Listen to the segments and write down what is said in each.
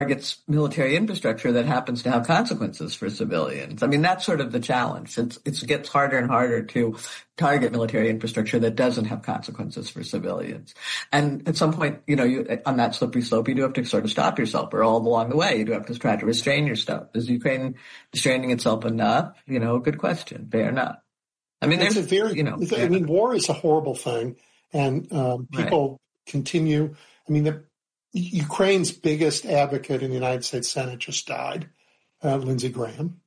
targets military infrastructure that happens to have consequences for civilians. I mean, that's sort of the challenge. It gets harder and harder to target military infrastructure that doesn't have consequences for civilians. And at some point, on that slippery slope, you do have to sort of stop yourself, or all along the way, you do have to try to restrain yourself. Is Ukraine restraining itself enough? Good question. Fair enough. I mean, war is a horrible thing, and people continue. I mean, Ukraine's biggest advocate in the United States Senate just died, Lindsey Graham.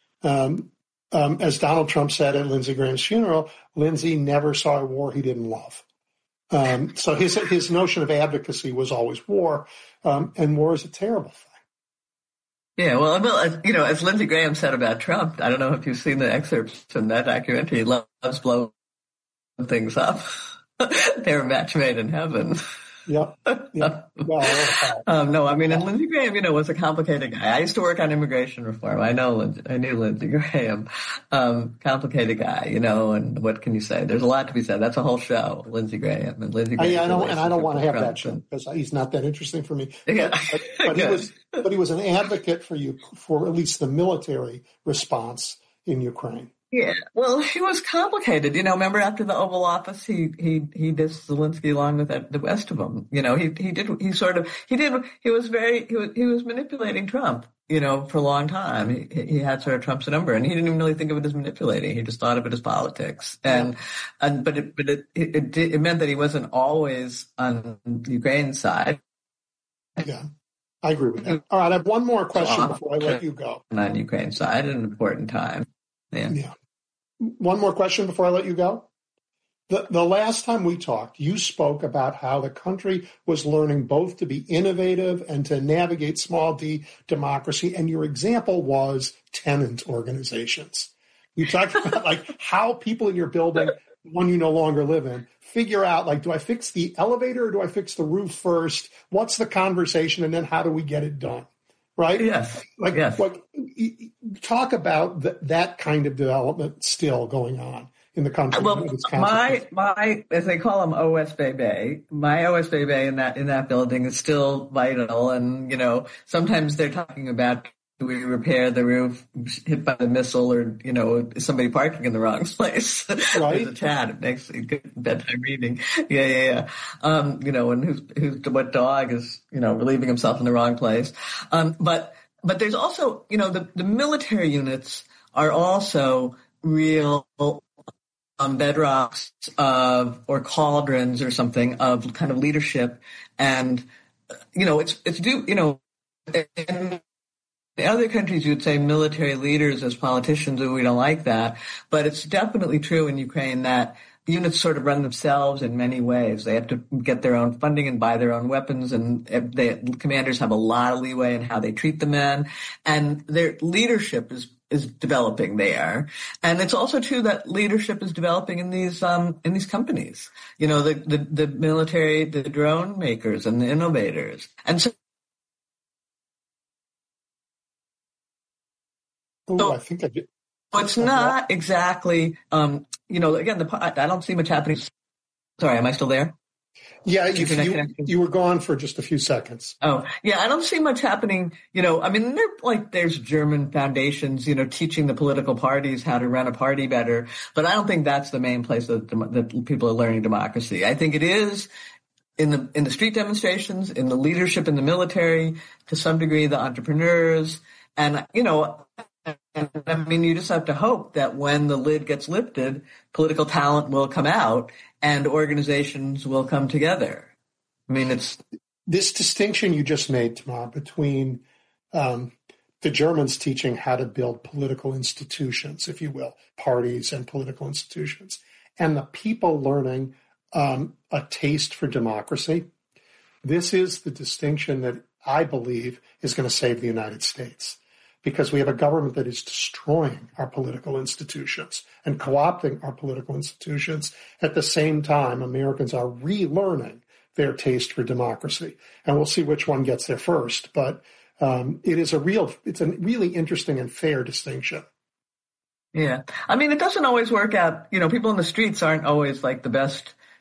As Donald Trump said at Lindsey Graham's funeral, Lindsey never saw a war he didn't love. So his notion of advocacy was always war, and war is a terrible thing. Yeah, well, as Lindsey Graham said about Trump, I don't know if you've seen the excerpts from that documentary, he loves blowing things up. They're a match made in heaven. Yep. No, I mean, and Lindsey Graham, was a complicated guy. I used to work on immigration reform. I knew Lindsey Graham, complicated guy, and what can you say? There's a lot to be said. That's a whole show, Lindsey Graham and Lindsey Graham. I don't want to have that show because he's not that interesting for me. Yeah. But he was an advocate for at least the military response in Ukraine. Yeah, well, he was complicated. Remember after the Oval Office, he dissed Zelensky along with the rest of them. He was manipulating Trump, for a long time. He had sort of Trump's number, and he didn't even really think of it as manipulating. He just thought of it as politics. But it meant that he wasn't always on Ukraine's side. Yeah. I agree with that. All right, I have one more question before I let you go. On Ukraine's side at an important time. Yeah. One more question before I let you go. The last time we talked, you spoke about how the country was learning both to be innovative and to navigate small d democracy, and your example was tenant organizations. You talked about how people in your building, the one you no longer live in, figure out do I fix the elevator or do I fix the roof first? What's the conversation, and then how do we get it done? Right? Yes. Talk about that kind of development still going on in the country. Well, my as they call them OSBB, my OSBB in that building is still vital, and sometimes they're talking about, do we repair the roof hit by the missile, or is somebody parking in the wrong place? Right. There's a chat. It makes a good bedtime reading. Yeah. And what dog is relieving himself in the wrong place. But there's also the military units are also real bedrocks or cauldrons or something of kind of leadership, and in other countries, you'd say military leaders as politicians, and we don't like that. But it's definitely true in Ukraine that units sort of run themselves in many ways. They have to get their own funding and buy their own weapons, and the commanders have a lot of leeway in how they treat the men, and their leadership is developing there. And it's also true that leadership is developing in these companies. The military, the drone makers, and the innovators, and so. I think I did. It's not exactly, again, I don't see much happening. Sorry, am I still there? Yeah, you were gone for just a few seconds. Oh, yeah, I don't see much happening. There's German foundations, teaching the political parties how to run a party better. But I don't think that's the main place that people are learning democracy. I think it is in the street demonstrations, in the leadership in the military, to some degree, the entrepreneurs. And, you just have to hope that when the lid gets lifted, political talent will come out and organizations will come together. It's this distinction you just made, Tamar, between the Germans teaching how to build political institutions, if you will, parties and political institutions, and the people learning a taste for democracy. This is the distinction that I believe is going to save the United States. Because we have a government that is destroying our political institutions and co-opting our political institutions. At the same time, Americans are relearning their taste for democracy. And we'll see which one gets there first. But it's a really interesting and fair distinction. Yeah. It doesn't always work out. People in the streets aren't always the best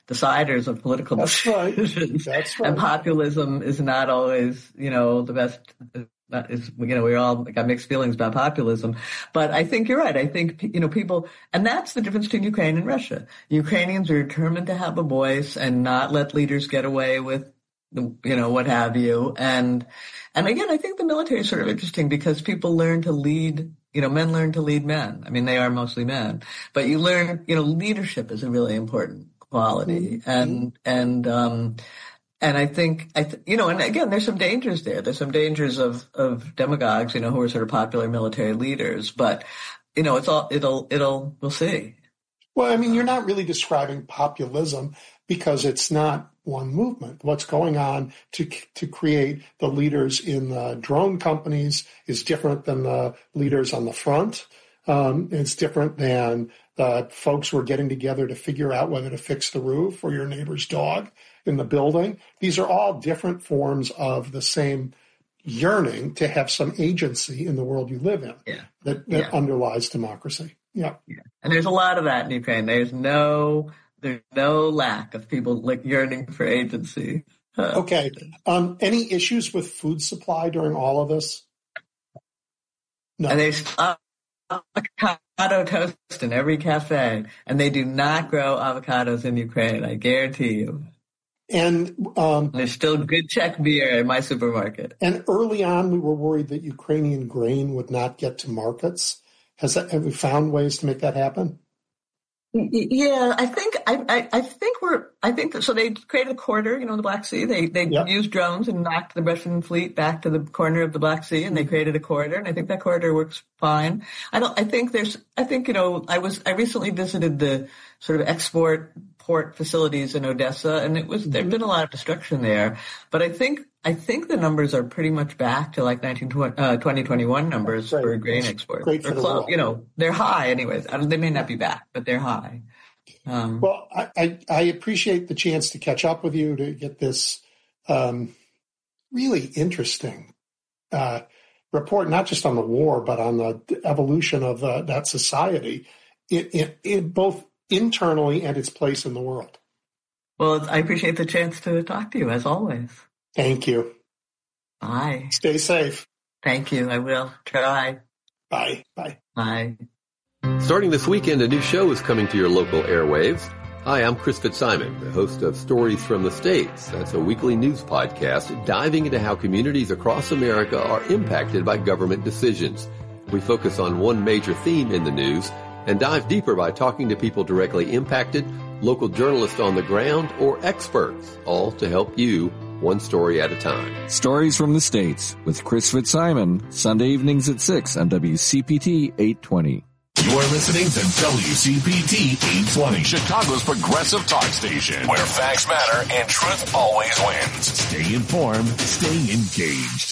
deciders of political decisions. That's right. And populism is not always, the best. We all got mixed feelings about populism, but I think you're right. I think, people, and that's the difference between Ukraine and Russia. Ukrainians are determined to have a voice and not let leaders get away with, what have you. And again, I think the military is sort of interesting because people learn to lead, men learn to lead men. I mean, they are mostly men, but you learn, leadership is a really important quality. Mm-hmm. And I think, and again, there's some dangers there. There's some dangers of demagogues, who are sort of popular military leaders. But, we'll see. Well, I mean, you're not really describing populism because it's not one movement. What's going on to create the leaders in the drone companies is different than the leaders on the front. It's different than the folks who are getting together to figure out whether to fix the roof or your neighbor's dog in the building. These are all different forms of the same yearning to have some agency in the world you live in that underlies democracy. Yeah. And there's a lot of that in Ukraine. There's no lack of people yearning for agency. Okay. Any issues with food supply during all of this? No. And there's avocado toast in every cafe, and they do not grow avocados in Ukraine. I guarantee you. And there's still good Czech beer in my supermarket. And early on, we were worried that Ukrainian grain would not get to markets. Have we found ways to make that happen? Yeah, I think so. They created a corridor, in the Black Sea. They used drones and knocked the Russian fleet back to the corner of the Black Sea, and they created a corridor. And I think that corridor works fine. I recently visited the sort of export port facilities in Odessa, and there'd been a lot of destruction there. But I think the numbers are pretty much back to like 2021 numbers for grain export. Great for the world. They're high anyways. They may not be back, but they're high. Well, I appreciate the chance to catch up with you to get this really interesting report, not just on the war, but on the evolution of that society, in both internally and its place in the world. Well, I appreciate the chance to talk to you, as always. Thank you. Bye. Stay safe. Thank you. I will try. Bye. Bye. Bye. Starting this weekend, a new show is coming to your local airwaves. Hi, I'm Chris Fitzsimon, the host of Stories from the States. That's a weekly news podcast diving into how communities across America are impacted by government decisions. We focus on one major theme in the news and dive deeper by talking to people directly impacted, local journalists on the ground, or experts, all to help you one story at a time. Stories from the States with Chris Fitzsimon, Sunday evenings at 6 on WCPT 820. You're listening to WCPT 820, Chicago's progressive talk station, where facts matter and truth always wins. Stay informed, stay engaged.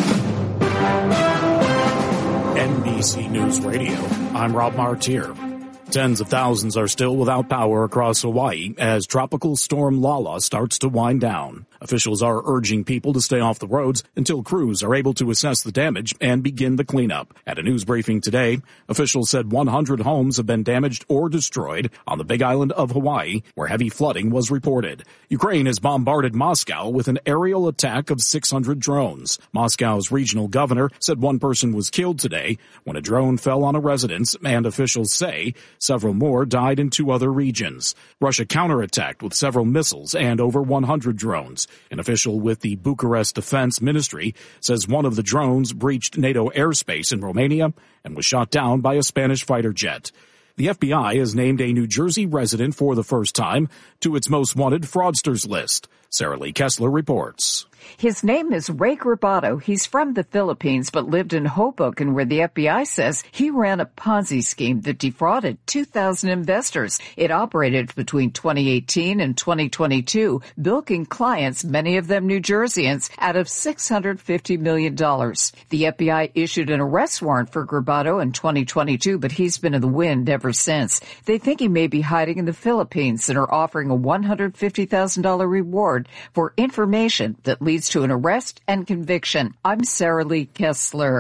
NBC News Radio, I'm Rob Martier. Tens of thousands are still without power across Hawaii as Tropical Storm Lala starts to wind down. Officials are urging people to stay off the roads until crews are able to assess the damage and begin the cleanup. At a news briefing today, officials said 100 homes have been damaged or destroyed on the Big Island of Hawaii, where heavy flooding was reported. Ukraine has bombarded Moscow with an aerial attack of 600 drones. Moscow's regional governor said one person was killed today when a drone fell on a residence, and officials say several more died in 2 other regions. Russia counterattacked with several missiles and over 100 drones. An official with the Bucharest Defense Ministry says one of the drones breached NATO airspace in Romania and was shot down by a Spanish fighter jet. The FBI has named a New Jersey resident for the first time to its most wanted fraudsters list. Sarah Lee Kessler reports. His name is Ray Grabato. He's from the Philippines but lived in Hoboken, where the FBI says he ran a Ponzi scheme that defrauded 2,000 investors. It operated between 2018 and 2022, bilking clients, many of them New Jerseyans, out of $650 million. The FBI issued an arrest warrant for Grabato in 2022, but he's been in the wind ever since. They think he may be hiding in the Philippines and are offering a $150,000 reward for information that leads to an arrest and conviction. I'm Sarah Lee Kessler.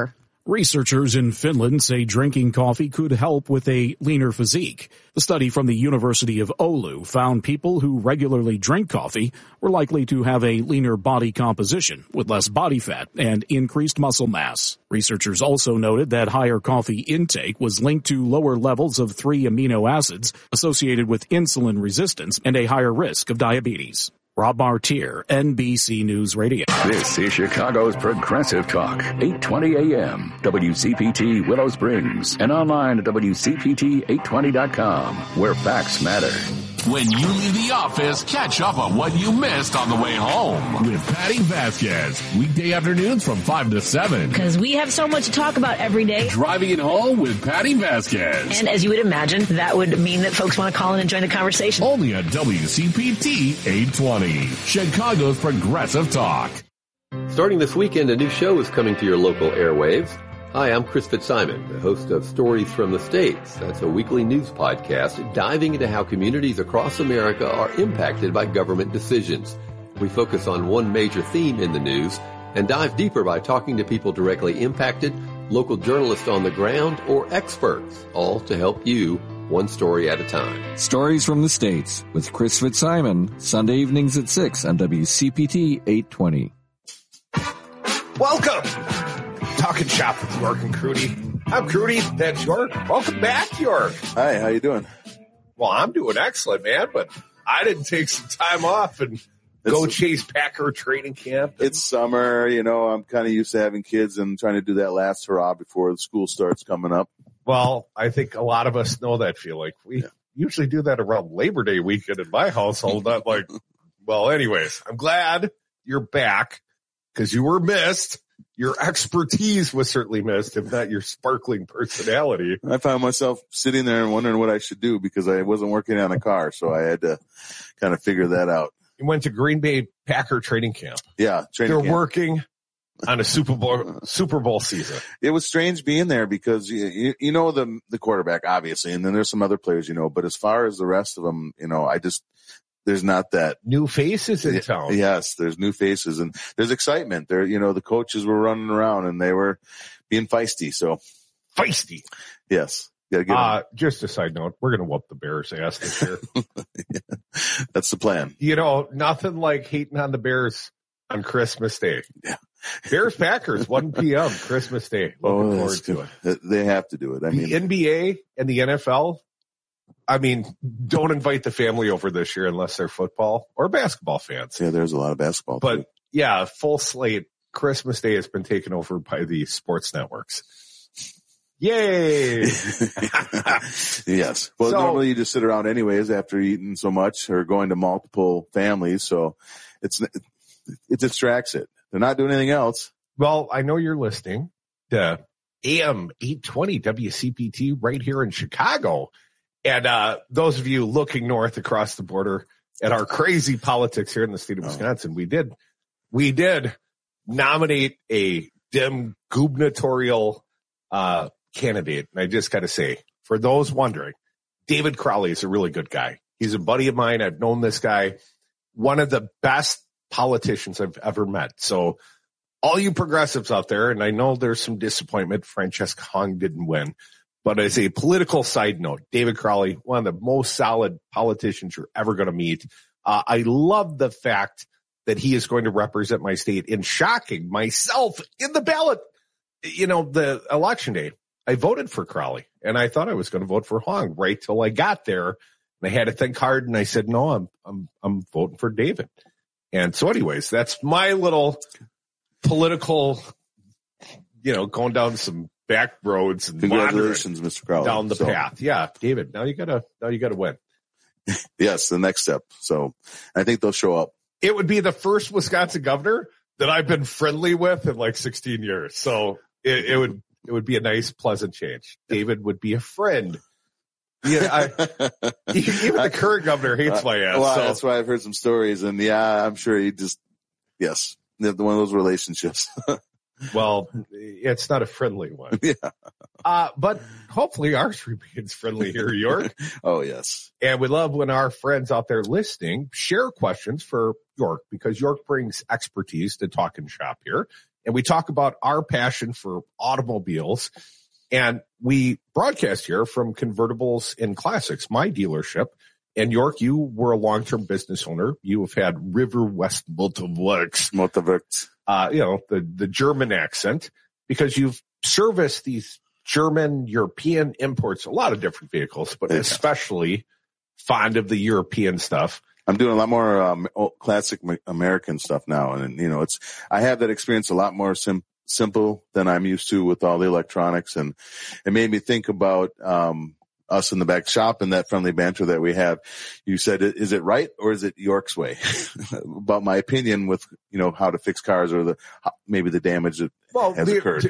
Researchers in Finland say drinking coffee could help with a leaner physique. The study from the University of Oulu found people who regularly drink coffee were likely to have a leaner body composition with less body fat and increased muscle mass. Researchers also noted that higher coffee intake was linked to lower levels of 3 amino acids associated with insulin resistance and a higher risk of diabetes. Rob Martier, NBC News Radio. This is Chicago's Progressive Talk, 820 AM, WCPT Willow Springs, and online at WCPT820.com, where facts matter. When you leave the office, catch up on what you missed on the way home with Patty Vasquez. Weekday afternoons from 5 to 7. Because we have so much to talk about every day. Driving it home with Patty Vasquez. And as you would imagine, that would mean that folks want to call in and join the conversation. Only on WCPT 820, Chicago's Progressive Talk. Starting this weekend, a new show is coming to your local airwaves. Hi, I'm Chris Fitzsimon, the host of Stories from the States. That's a weekly news podcast diving into how communities across America are impacted by government decisions. We focus on one major theme in the news and dive deeper by talking to people directly impacted, local journalists on the ground, or experts, all to help you one story at a time. Stories from the States with Chris Fitzsimon, Sunday evenings at 6 on WCPT 820. Welcome! Talking shop with York and Crudy. I'm Crudy. That's York. Welcome back, York. Hi, how you doing? Well, I'm doing excellent, man, but I didn't take some time off and go chase Packer training camp. It's summer, you know, I'm kind of used to having kids and trying to do that last hurrah before the school starts coming up. Well, I think a lot of us know that feeling. We usually do that around Labor Day weekend in my household. Not like, well, anyways, I'm glad you're back because you were missed. Your expertise was certainly missed, if not your sparkling personality. I found myself sitting there and wondering what I should do because I wasn't working on a car, so I had to kind of figure that out. You went to Green Bay Packer training camp. Yeah, They're working on a Super Bowl season. It was strange being there because you know the quarterback, obviously, and then there's some other players, you know, but as far as the rest of them, you know, there's not that new faces in town. Yes, there's new faces and there's excitement. There, you know, the coaches were running around and they were being feisty. So feisty. Yes. Just a side note, we're going to whoop the Bears' ass this year. Yeah, that's the plan. You know, nothing like hating on the Bears on Christmas Day. Yeah. Bears Packers, 1 p.m. Christmas Day. Looking forward to it. They have to do it. I mean, the NBA and the NFL. I mean, don't invite the family over this year unless they're football or basketball fans. Yeah, there's a lot of basketball. But too. Yeah, full slate. Christmas Day has been taken over by the sports networks. Yay! Yes. Well, normally you just sit around anyways after eating so much or going to multiple families. So it distracts it. They're not doing anything else. Well, I know you're listening to AM 820 WCPT right here in Chicago. And those of you looking north across the border at our crazy politics here in the state of Wisconsin, we did nominate a Dem gubernatorial candidate. And I just got to say, for those wondering, David Crowley is a really good guy. He's a buddy of mine. I've known this guy, one of the best politicians I've ever met. So all you progressives out there, and I know there's some disappointment, Francesca Hong didn't win. But as a political side note, David Crowley, one of the most solid politicians you're ever going to meet. I love the fact that he is going to represent my state in shocking myself in the ballot. You know, the election day, I voted for Crowley and I thought I was going to vote for Hong right till I got there. And I had to think hard and I said, no, I'm voting for David. And so anyways, that's my little political, you know, going down some back roads and congratulations, Mr. Crowley, down the path. Yeah, David. Now you gotta win. Yes, the next step. So I think they'll show up. It would be the first Wisconsin governor that I've been friendly with in like 16 years. So it would be a nice, pleasant change. David would be a friend. Yeah, even the current governor hates my ass. Well, that's why I've heard some stories, and yeah, I'm sure he just one of those relationships. Well, it's not a friendly one. Yeah. But hopefully ours remains friendly here, York. Oh, yes. And we love when our friends out there listening share questions for York because York brings expertise to Talk and Shop here. and we talk about our passion for automobiles. And we broadcast here from Convertibles and Classics, my dealership. And York, you were a long-term business owner. You have had River West Motorworks. The German accent, because you've serviced these German, European imports, a lot of different vehicles, but especially fond of the European stuff. I'm doing a lot more classic American stuff now. And, I have that experience a lot more simple than I'm used to with all the electronics. And it made me think about us in the back shop and that friendly banter that we have. You said, is it right or is it York's way? About my opinion with, how to fix cars or maybe the damage that has occurred.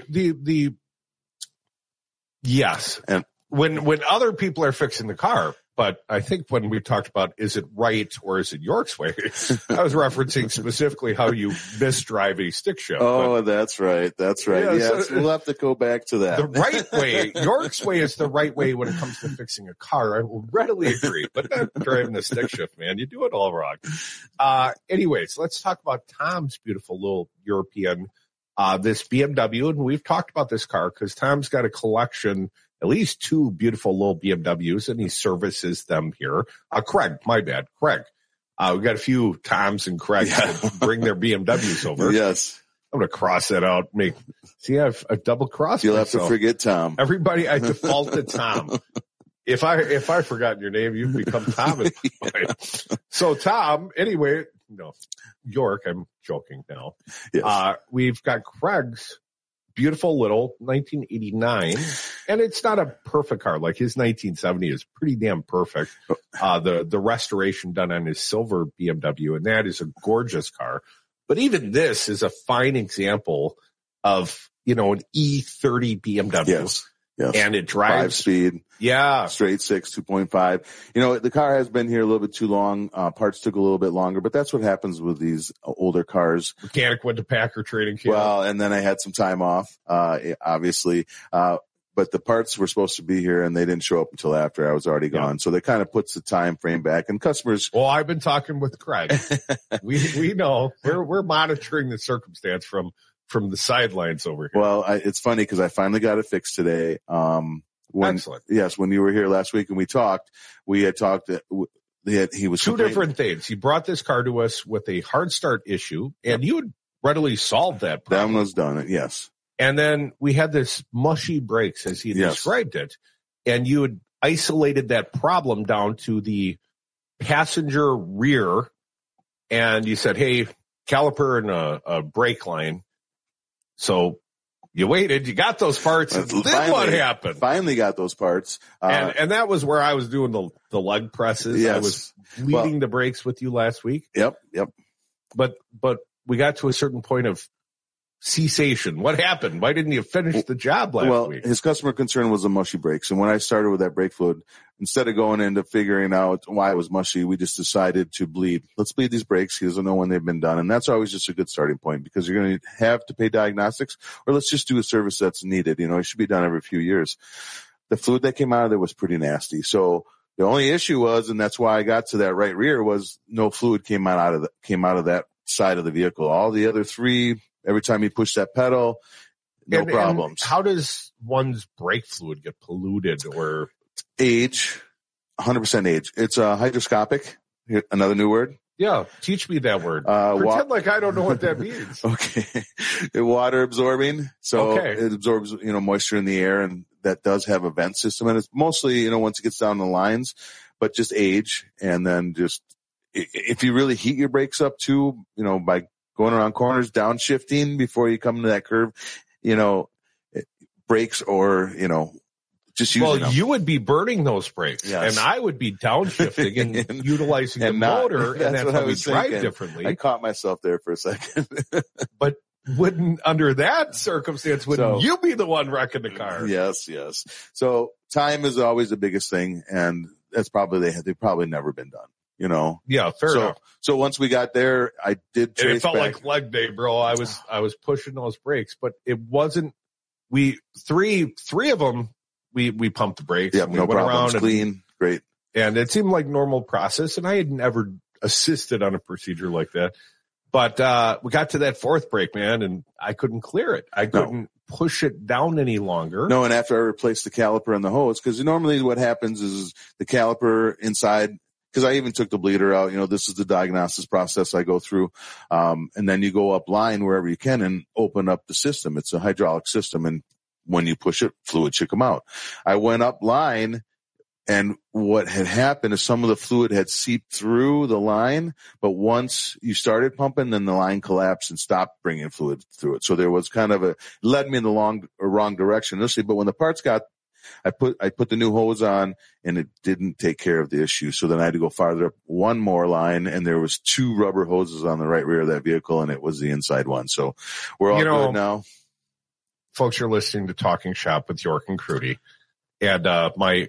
Yes. And when other people are fixing the car, but I think when we talked about is it right or is it York's way, I was referencing specifically how you misdrive a stick shift. Oh, that's right. That's right. Yes, we'll have to go back to that. The right way, York's way is the right way when it comes to fixing a car. I will readily agree, but not driving a stick shift, man. You do it all wrong. Anyways, let's talk about Tom's beautiful little European, this BMW. And we've talked about this car because Tom's got a collection, at least 2 beautiful little BMWs, and he services them here. Craig, my bad. Craig. We got a few Toms and Craigs that bring their BMWs over. Yes. I'm going to cross that out. I've double crossed. You'll have to forget Tom. Everybody, I default to Tom. If I've forgotten your name, you've become Tom. So Tom, anyway, York, I'm joking now. Yes. We've got Craig's beautiful little 1989, and it's not a perfect car. Like his 1970 is pretty damn perfect. The restoration done on his silver BMW, and that is a gorgeous car. But even this is a fine example of, an E30 BMW. Yes. And it drives 5-speed. Yeah. Straight 6, 2.5. The car has been here a little bit too long. Parts took a little bit longer, but that's what happens with these older cars. Mechanic went to Packer training camp. Well, and then I had some time off, obviously. But the parts were supposed to be here and they didn't show up until after I was already gone. So that kind of puts the time frame back, and customers. Well, I've been talking with Craig. we know we're monitoring the circumstance from the sidelines over here. Well, it's funny because I finally got it fixed today. Excellent. Yes, when you were here last week and we talked, he was 2 different things. He brought this car to us with a hard start issue, and you had readily solved that problem. That was done. Yes. And then we had this mushy brakes, as he described it, and you had isolated that problem down to the passenger rear, and you said, hey, caliper and a brake line. So you waited, you got those parts, and then what happened? Finally got those parts. And that was where I was doing the leg presses. Yes. I was leading the brakes with you last week. Yep. But we got to a certain point of cessation. What happened? Why didn't you finish the job last week? His customer concern was the mushy brakes. And when I started with that brake fluid, instead of going into figuring out why it was mushy, we just decided to bleed. Let's bleed these brakes. He doesn't know when they've been done. And that's always just a good starting point, because you're going to have to pay diagnostics, or let's just do a service that's needed. It should be done every few years. The fluid that came out of there was pretty nasty. So the only issue was, and that's why I got to that right rear, was no fluid came out of that side of the vehicle. All the other 3, every time you push that pedal, no problems. And how does one's brake fluid get polluted or age? 100% age. It's hydroscopic. Another new word. Yeah, teach me that word. Pretend like I don't know what that means. Okay, water absorbing. So it absorbs moisture in the air, and that does have a vent system. And it's mostly once it gets down the lines, but just age, and then just if you really heat your brakes up too, by going around corners, downshifting before you come to that curve, brakes or, just using them. You would be burning those brakes, and I would be downshifting and utilizing the motor, and that's how we drive differently. I caught myself there for a second. But under that circumstance, wouldn't you be the one wrecking the car? Yes. So time is always the biggest thing, and that's probably, they've probably never been done. Yeah, fair enough. So once we got there, I did trace and it felt back. like leg day, bro. I was pushing those brakes, but it wasn't. Three of them, we pumped the brakes. Yeah, and we no went problems. around Clean, great. And it seemed like normal process. And I had never assisted on a procedure like that. But we got to that fourth brake, man, and I couldn't clear it. I couldn't push it down any longer. No, and after I replaced the caliper and the hose, because normally what happens is the caliper inside, because I even took the bleeder out, this is the diagnosis process I go through. And then you go up line wherever you can and open up the system. It's a hydraulic system. And when you push it, fluid should come out. I went up line, and what had happened is some of the fluid had seeped through the line, but once you started pumping, then the line collapsed and stopped bringing fluid through it. So there was kind of led me in the wrong direction initially. But when the parts I put the new hose on, and it didn't take care of the issue. So then I had to go farther up one more line, and there was 2 rubber hoses on the right rear of that vehicle, and it was the inside one. So we're all good now. Folks, you're listening to Talking Shop with York and Crudy. And my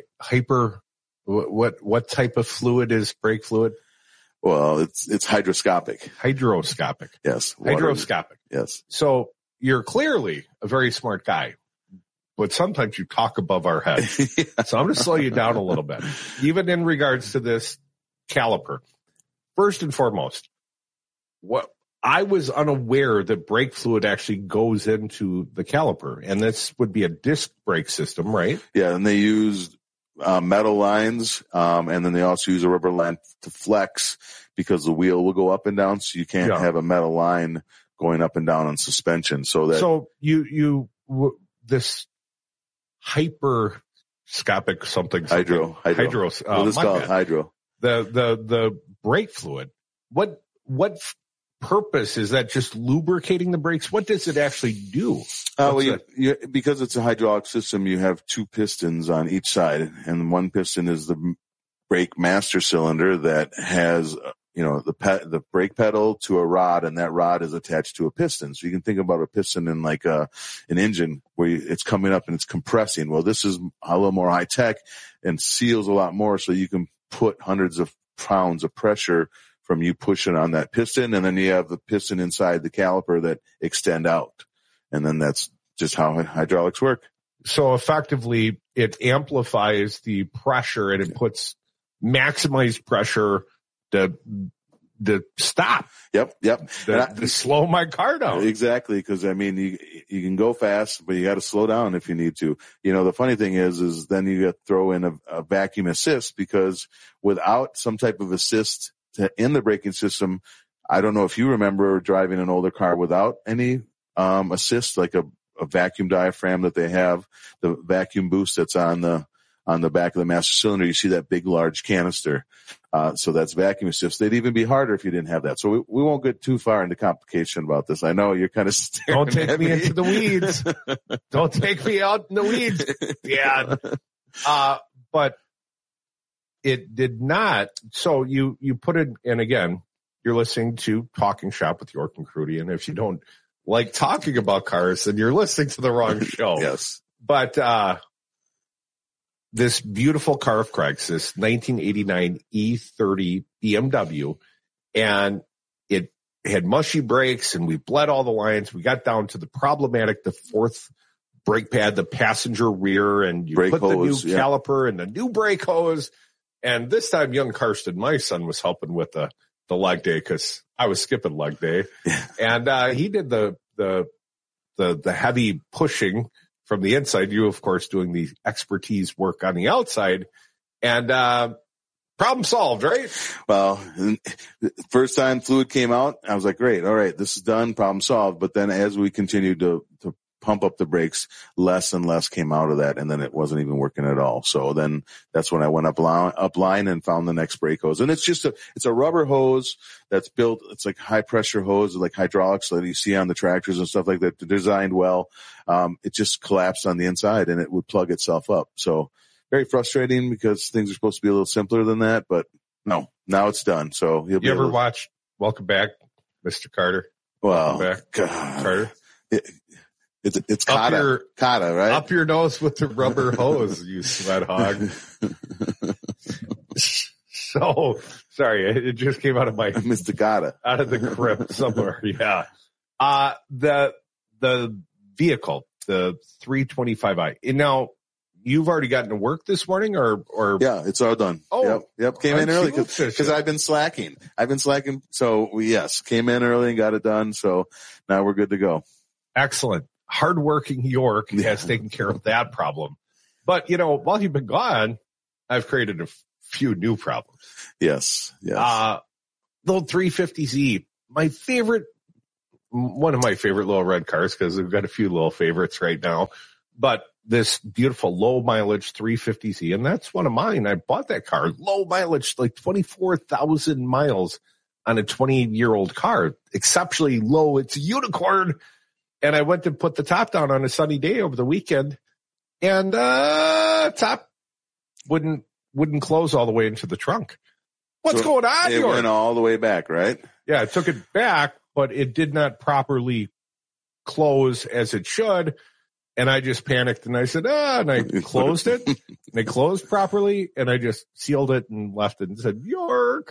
what type of fluid is brake fluid? Well, it's hydroscopic. Hydroscopic. Yes. Hydroscopic. Yes. So you're clearly a very smart guy, but sometimes you talk above our head. Yeah. So I'm going to slow you down a little bit, even in regards to this caliper. First and foremost, I was unaware that brake fluid actually goes into the caliper, and this would be a disc brake system, right? Yeah, and they use metal lines, and then they also use a rubber line to flex because the wheel will go up and down, so you can't have a metal line going up and down on suspension. So this hyperscopic something. Hydro. Let's call it hydro. The brake fluid. What purpose is that? Just lubricating the brakes? What does it actually do? Because it's a hydraulic system, you have 2 pistons on each side, and one piston is the brake master cylinder that has the brake pedal to a rod, and that rod is attached to a piston. So you can think about a piston in like an engine where it's coming up and it's compressing. Well, this is a little more high tech and seals a lot more, so you can put hundreds of pounds of pressure from you pushing on that piston, and then you have the piston inside the caliper that extend out. And then that's just how hydraulics work. So effectively, it amplifies the pressure, and it puts maximized pressure to stop. Yep. To slow my car down. Exactly. Because you can go fast, but you got to slow down if you need to. The funny thing is then you got to throw in a vacuum assist, because without some type of assist in the braking system, I don't know if you remember driving an older car without any assist, like a vacuum diaphragm that they have, the vacuum boost that's on the back of the master cylinder. You see that big, large canister. So that's vacuum assist. They'd even be harder if you didn't have that. So we won't get too far into complication about this. I know you're kind of staring. Don't take me into the weeds. Don't take me out in the weeds. Yeah. But it did not. So you put it, and again, you're listening to Talking Shop with York and Crudy. And if you don't like talking about cars, then you're listening to the wrong show. Yes. But this beautiful car of Craig's, this 1989 E30 BMW, and it had mushy brakes, and we bled all the lines. We got down to the 4th brake pad, the passenger rear, and you brake put hose, the new caliper and the new brake hose. And this time, young Karsten, my son, was helping with the leg day, because I was skipping leg day, and he did the heavy pushing from the inside. You, of course, doing the expertise work on the outside, and problem solved, right? Well, first time fluid came out, I was like, great, all right, this is done, problem solved. But then as we continued to pump up the brakes, less and less came out of that, and then it wasn't even working at all. So then that's when I went up line and found the next brake hose. And it's a rubber hose that's built, it's like high pressure hose, like hydraulics that you see on the tractors and stuff like that. They're designed well. It just collapsed on the inside, and it would plug itself up. So very frustrating, because things are supposed to be a little simpler than that, but no, now it's done. So you ever watch Welcome Back, Mr. Carter? Well, Welcome Back, Carter. It's Kata, right? Up your nose with the rubber hose, you sweat hog. So, sorry, it just came out of my Mr. Kata, out of the crypt somewhere. Yeah. The vehicle, the 325i. And now, you've already gotten to work this morning, or yeah, it's all done. Oh, yep. Came in early because I've been slacking. So came in early and got it done. So now we're good to go. Excellent. Hardworking York has taken care of that problem. But while you've been gone, I've created a few new problems. Yes. The old 350Z, one of my favorite little red cars, because I've got a few little favorites right now. But this beautiful low mileage 350Z, and that's one of mine. I bought that car, low mileage, like 24,000 miles on a 20-year-old car, exceptionally low. It's a unicorn. And I went to put the top down on a sunny day over the weekend, and top wouldn't close all the way into the trunk. What's going on here? It went all the way back, right? Yeah, it took it back, but it did not properly close as it should. And I just panicked, and I said, and I closed it, and it closed properly, and I just sealed it and left it and said, York.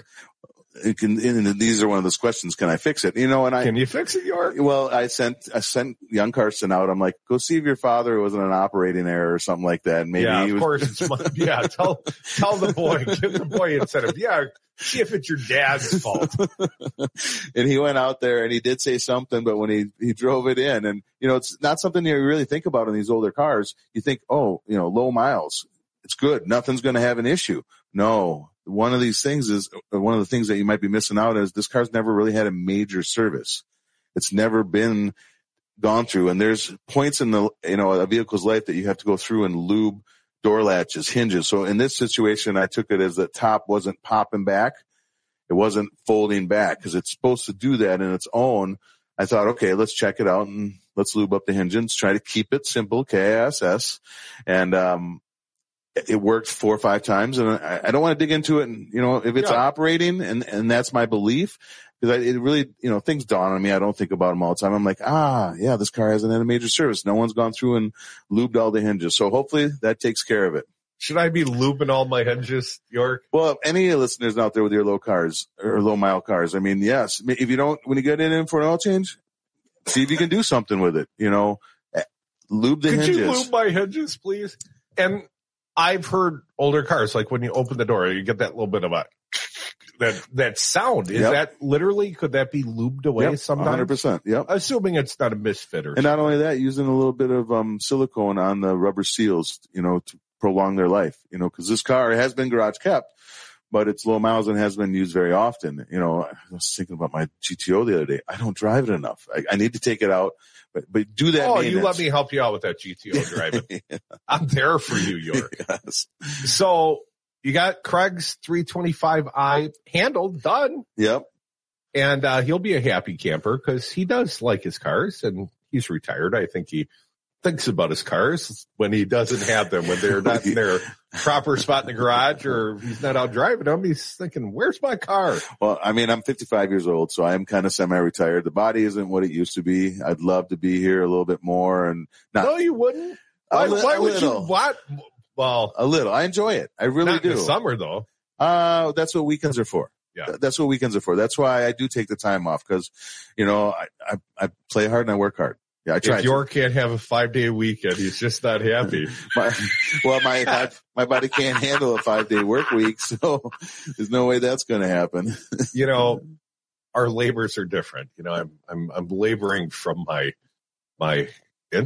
And these are one of those questions. Can I fix it? Can you fix it, York? Well, I sent young Carson out. I'm like, go see if your father wasn't an operating error or something like that. Maybe of course it's tell the boy, give the boy incentive. Yeah. See if it's your dad's fault. And he went out there and he did say something, but when he drove it in, and it's not something you really think about in these older cars. You think, low miles, it's good. Nothing's going to have an issue. No. One of the things that you might be missing out is this car's never really had a major service. It's never been gone through. And there's points in a vehicle's life that you have to go through and lube door latches, hinges. So in this situation, I took it as the top wasn't popping back. It wasn't folding back because it's supposed to do that in its own. I thought, okay, let's check it out and let's lube up the hinges, try to keep it simple, KISS. And, it worked 4 or 5 times, and I don't want to dig into it. And, if it's operating, and that's my belief, because it really, things dawn on me. I don't think about them all the time. I'm like, this car hasn't had a major service. No one's gone through and lubed all the hinges. So hopefully that takes care of it. Should I be lubing all my hinges, York? Well, any listeners out there with your low cars or low mile cars, I mean, yes. If you don't, when you get in for an oil change, see if you can do something with it. Lube the hinges. Could you lube my hinges, please? And I've heard older cars, like when you open the door, you get that little bit of that sound. Is that literally, could that be lubed away sometimes? 100%. Yep. Assuming it's not a misfit or something. And not only that, using a little bit of silicone on the rubber seals, to prolong their life, because this car has been garage kept, but it's low miles and has been used very often. I was thinking about my GTO the other day. I don't drive it enough. I need to take it out. But do that. Oh, you let me help you out with that GTO driving. I'm there for you, York. Yes. So you got Craig's 325i handled, done. Yep. And he'll be a happy camper because he does like his cars, and he's retired. I think he thinks about his cars when he doesn't have them, when they're not in their proper spot in the garage, or he's not out driving them. He's thinking, where's my car? Well, I mean, I'm 55 years old, so I am kind of semi-retired. The body isn't what it used to be. I'd love to be here a little bit more. And no, you wouldn't. Why would you? What? Well, a little. I enjoy it. I really do. In the summer, though. That's what weekends are for. Yeah. That's what weekends are for. That's why I do take the time off, because, I play hard and I work hard. Yeah, I try. If York can't have a 5-day weekend, he's just not happy. My body can't handle a 5-day work week, so there's no way that's going to happen. Our labors are different. I'm laboring from my intellect ?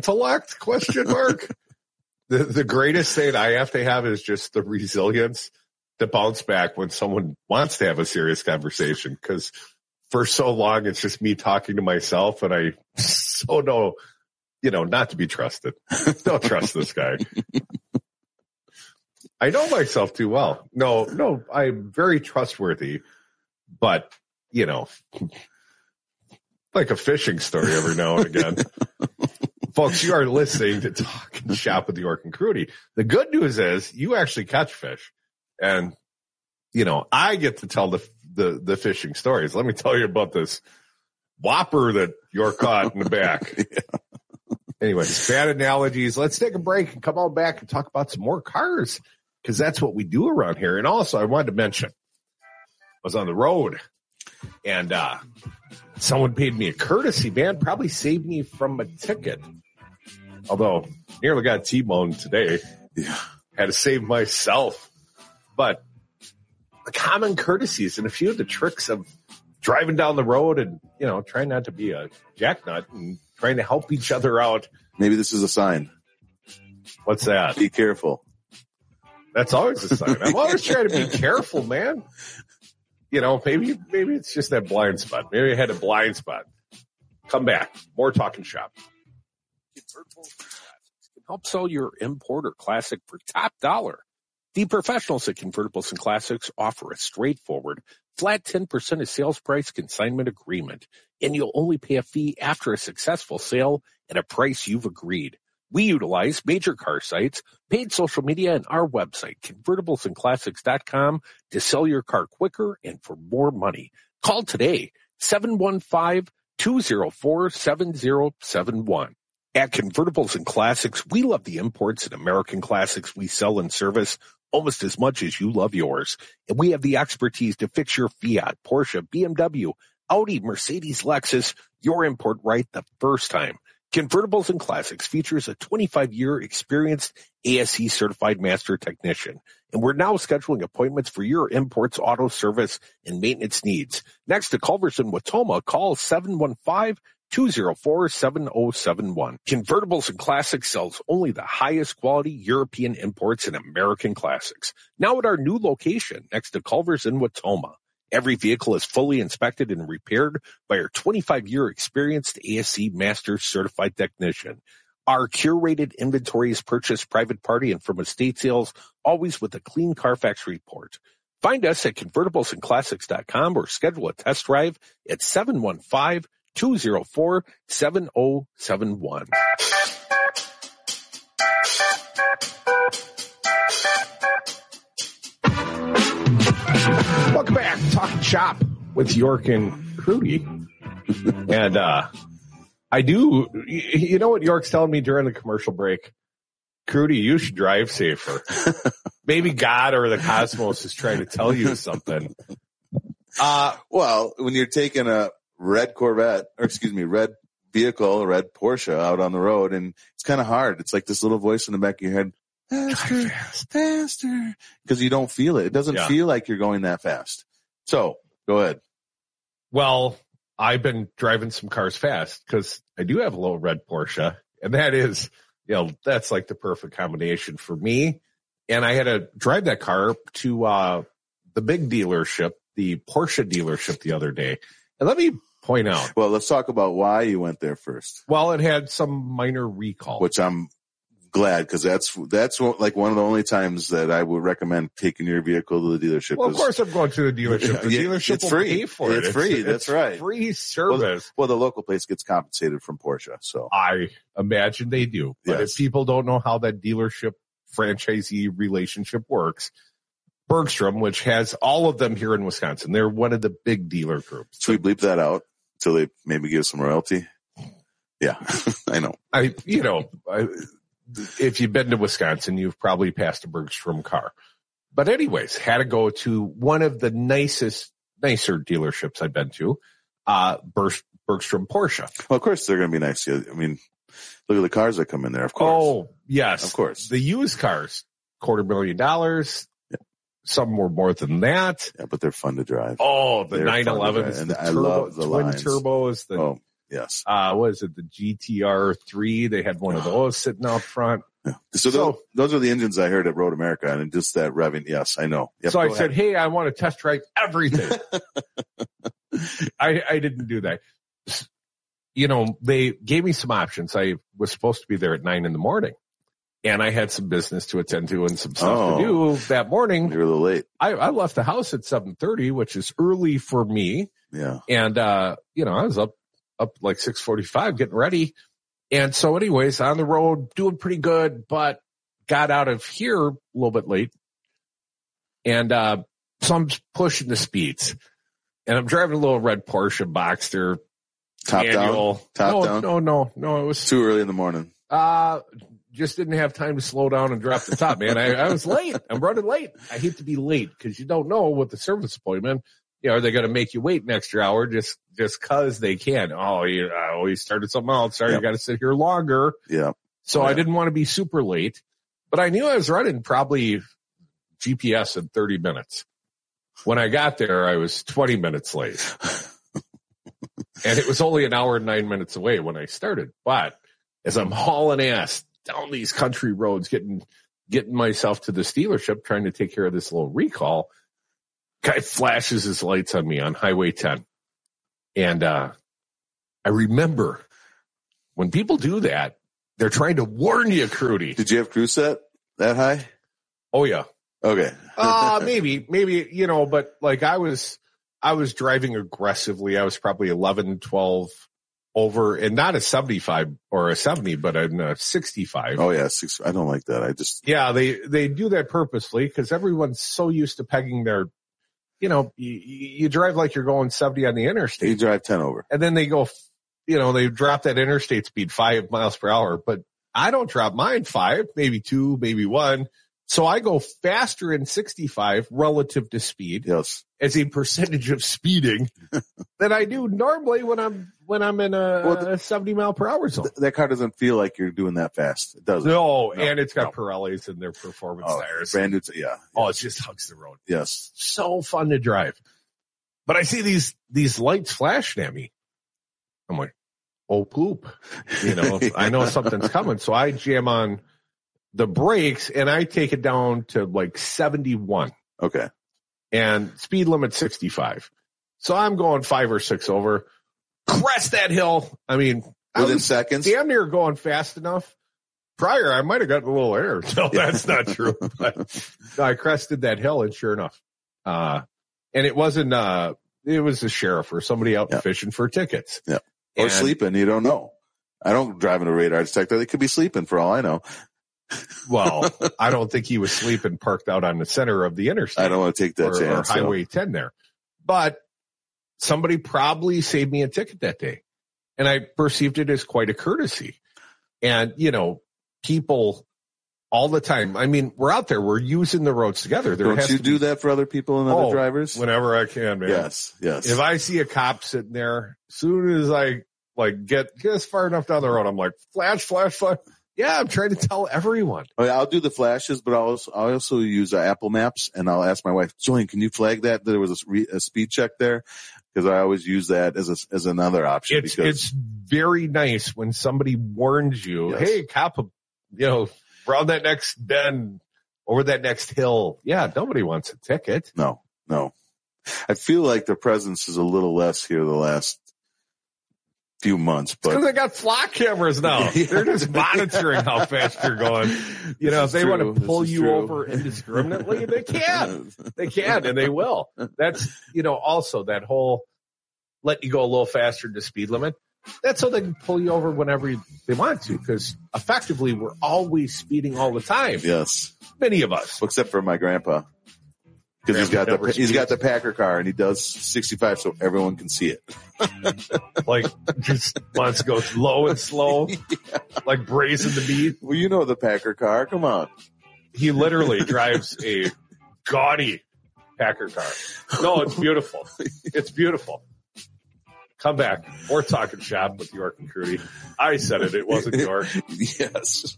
The greatest thing I have to have is just the resilience to bounce back when someone wants to have a serious conversation, because for so long it's just me talking to myself, and I so know, not to be trusted. Don't trust this guy. I know myself too well. No, I'm very trustworthy, but like a fishing story every now and again. Folks, you are listening to Talk and Shop with York and Crudy. The good news is you actually catch fish. And, I get to tell the fishing stories. Let me tell you about this whopper that York caught in the back. Yeah. Anyways, bad analogies. Let's take a break and come on back and talk about some more cars, because that's what we do around here. And also, I wanted to mention, I was on the road, and someone paid me a courtesy, man, probably saved me from a ticket. Although, nearly got T-boned today. Yeah. Had to save myself. But the common courtesies and a few of the tricks of driving down the road and, trying not to be a jacknut and trying to help each other out. Maybe this is a sign. What's that? Be careful. That's always a sign. I'm always trying to be careful, man. Maybe it's just that blind spot. Maybe I had a blind spot. Come back. More Talking Shop. Help sell your import or classic for top dollar. The professionals at Convertibles and Classics offer a straightforward, flat 10% of sales price consignment agreement, and you'll only pay a fee after a successful sale at a price you've agreed. We utilize major car sites, paid social media, and our website, convertiblesandclassics.com, to sell your car quicker and for more money. Call today, 715-204-7071. At Convertibles and Classics, we love the imports and American classics we sell and service almost as much as you love yours. And we have the expertise to fix your Fiat, Porsche, BMW, Audi, Mercedes, Lexus, your import right the first time. Convertibles and Classics features a 25-year experienced ASE certified master technician. And we're now scheduling appointments for your imports, auto service, and maintenance needs. Next to Culver's in Watoma, call 715-204-7071. Convertibles and Classics sells only the highest quality European imports and American classics. Now at our new location next to Culver's in Watoma. Every vehicle is fully inspected and repaired by our 25-year experienced ASE Master Certified Technician. Our curated inventory is purchased private party and from estate sales, always with a clean Carfax report. Find us at convertiblesandclassics.com or schedule a test drive at 715-204-7071. Welcome back. Talking Shop with York and Crudy. And I do, you know what York's telling me during the commercial break? Crudy, you should drive safer. Maybe God or the cosmos is trying to tell you something. Well, when you're taking a red vehicle, a red Porsche out on the road, and it's kind of hard. It's like this little voice in the back of your head, faster, because you don't feel it. It doesn't feel like you're going that fast. So go ahead. Well, I've been driving some cars fast because I do have a little red Porsche, and that is, that's like the perfect combination for me. And I had to drive that car to the big dealership, the Porsche dealership the other day. And let me point out. Well, let's talk about why you went there first. Well, it had some minor recall. Which I'm glad, because that's like one of the only times that I would recommend taking your vehicle to the dealership. Well, of course I'm going to the dealership. The dealership will pay for it. It's free. That's right. Free service. Well, the local place gets compensated from Porsche. So I imagine they do. But if people don't know how that dealership franchisee relationship works, Bergstrom, which has all of them here in Wisconsin, they're one of the big dealer groups. Should we bleep that out until they maybe give some royalty? Yeah, I know. If you've been to Wisconsin, you've probably passed a Bergstrom car. But anyways, had to go to one of the nicer dealerships I've been to, Bergstrom Porsche. Well, of course they're going to be nice to you. I mean, look at the cars that come in there, of course. Oh, yes. Of course. The used cars, $250,000. Yeah. Some were more than that. Yeah, but they're fun to drive. Oh, the 911s. And I love the twin lines. turbos. Yes. What is it? The GTR3. They had one of those sitting out front. Yeah. So those are the engines I heard at Road America, and just that revving. Yes, I know. Yep, so I said, hey, I want to test drive everything. I didn't do that. They gave me some options. I was supposed to be there at 9 a.m. and I had some business to attend to and some stuff to do that morning. You're a little late. I left the house at 7:30, which is early for me. Yeah. And, I was up like 6:45 getting ready. And so anyways, on the road, doing pretty good, but got out of here a little bit late. And, so I'm pushing the speeds and I'm driving a little red Porsche Boxster. Top down? No. It was too early in the morning. Just didn't have time to slow down and drop the top, man. I was late. I'm running late. I hate to be late because you don't know with the service appointment. Are they going to make you wait an extra hour just cause they can? Oh, you started something else. Sorry, You got to sit here longer. Yeah. So I didn't want to be super late, But I knew I was running probably GPS in 30 minutes. When I got there, I was 20 minutes late. And it was only an hour and 9 minutes away when I started. But as I'm hauling ass down these country roads, getting myself to the dealership, trying to take care of this little recall, guy flashes his lights on me on Highway 10. And I remember when people do that, they're trying to warn you, Crudy. Did you have cruise set that high? Oh, yeah. Okay. Maybe, you know, but like I was driving aggressively. I was probably 11, 12 over, and not a 75 or a 70, but a 65. Oh yeah. I don't like that. They do that purposely because everyone's so used to pegging their, you know, you drive like you're going 70 on the interstate. You drive 10 over. And then they go, you know, they drop that interstate speed 5 miles per hour, but I don't drop mine 5, maybe 2, maybe 1. So I go faster in 65 relative to speed. Yes. As a percentage of speeding than I do normally when I'm in a 70 mile per hour zone. That car doesn't feel like you're doing that fast. It doesn't. No, and it's got Pirellis in their performance tires. Brand new, yeah. Oh, it just hugs the road. Yes. So fun to drive. But I see these lights flashing at me. I'm like, oh poop. You know, I know something's coming. So I jam on the brakes and I take it down to like 71. Okay. And speed limit 65. So I'm going 5 or 6 over, crest that hill. I mean, within seconds, damn near going fast enough. Prior, I might have gotten a little air. No, that's not true. But no, I crested that hill and sure enough, and it wasn't, it was the sheriff or somebody out fishing for tickets. Yeah. Or sleeping. You don't know. I don't drive in a radar detector. They could be sleeping for all I know. Well, I don't think he was sleeping parked out on the center of the interstate. I don't want to take that chance. Or Highway 10 there. But somebody probably saved me a ticket that day. And I perceived it as quite a courtesy. And, you know, people all the time, I mean, we're out there, we're using the roads together. Don't you do that for other people and other drivers? Whenever I can, man. Yes, yes. If I see a cop sitting there, as soon as I get as far enough down the road, I'm like, flash, flash, flash. Yeah, I'm trying to tell everyone. Oh, yeah, I'll do the flashes, but I'll also use Apple Maps, and I'll ask my wife, Jillian, can you flag that there was a speed check there? Because I always use that as another option. It's very nice when somebody warns you, hey, cop, you know, around that next bend, over that next hill. Yeah, nobody wants a ticket. No. I feel like the presence is a little less here the last few months, but because they got flock cameras now. Yeah. They're just monitoring how fast you're going. You know, if they want to pull you over indiscriminately, they can. They can, and they will. That's, you know, also that whole let you go a little faster than the speed limit. That's so they can pull you over whenever they want to, because effectively we're always speeding all the time. Yes. Many of us. Except for my grandpa. Because he's got the Packer car and he does 65 so everyone can see it. Like just wants to go low and slow, like brazen the beat. Well, you know the Packer car. Come on. He literally drives a gaudy Packer car. No, it's beautiful. It's beautiful. Come back. We're talking shop with York and Crudy. I said it. It wasn't York. Yes.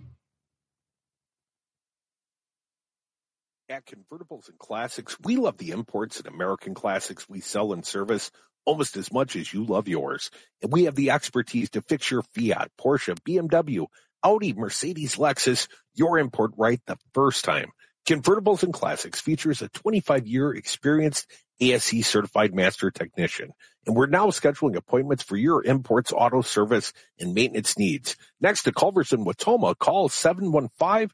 At Convertibles and Classics, we love the imports and American classics we sell and service almost as much as you love yours. And we have the expertise to fix your Fiat, Porsche, BMW, Audi, Mercedes, Lexus, your import right the first time. Convertibles and Classics features a 25-year experienced ASE certified master technician. And we're now scheduling appointments for your imports, auto service, and maintenance needs. Next to Culver's in Watoma, call 715-204-7071.